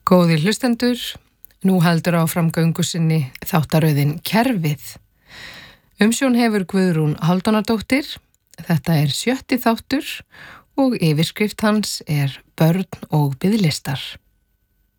Góðir hlustendur, nú heldur áfram göngu sinni þáttaröðin Kerfið. Umsjón hefur Guðrún Hálfdánardóttir, þetta er 7. þáttur og yfirskrift hans er Börn og biðlistar.